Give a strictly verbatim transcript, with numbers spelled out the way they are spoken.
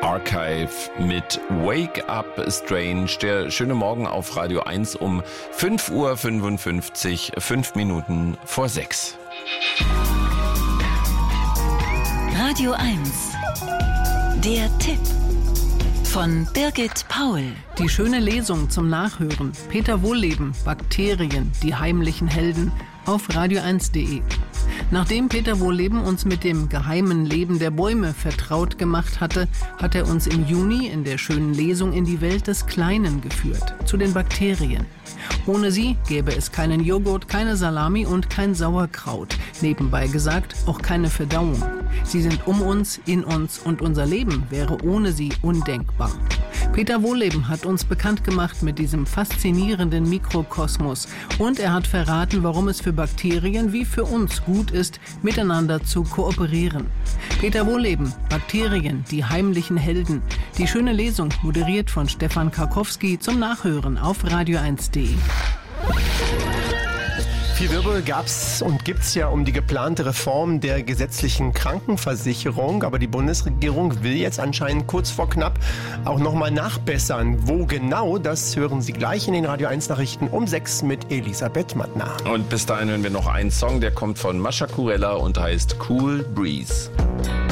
Archive mit Wake Up Strange. Der schöne Morgen auf Radio eins um fünf Uhr fünfundfünfzig, fünf Minuten vor sechs. Radio eins. Der Tipp von Birgit Paul. Die schöne Lesung zum Nachhören. Peter Wohlleben, Bakterien, die heimlichen Helden auf radio eins punkt de. Nachdem Peter Wohlleben uns mit dem geheimen Leben der Bäume vertraut gemacht hatte, hat er uns im Juni in der schönen Lesung in die Welt des Kleinen geführt, zu den Bakterien. Ohne sie gäbe es keinen Joghurt, keine Salami und kein Sauerkraut. Nebenbei gesagt, auch keine Verdauung. Sie sind um uns, in uns und unser Leben wäre ohne sie undenkbar. Peter Wohlleben hat uns bekannt gemacht mit diesem faszinierenden Mikrokosmos und er hat verraten, warum es für Bakterien wie für uns gut ist, miteinander zu kooperieren. Peter Wohlleben, Bakterien, die heimlichen Helden. Die schöne Lesung, moderiert von Stefan Karkowski, zum Nachhören auf radio eins punkt de. Viel Wirbel gab's und gibt's ja um die geplante Reform der gesetzlichen Krankenversicherung. Aber die Bundesregierung will jetzt anscheinend kurz vor knapp auch nochmal nachbessern. Wo genau, das hören Sie gleich in den Radio eins Nachrichten um sechs mit Elisabeth Mattner. Und bis dahin hören wir noch einen Song, der kommt von Mascha Kurella und heißt Cool Breeze.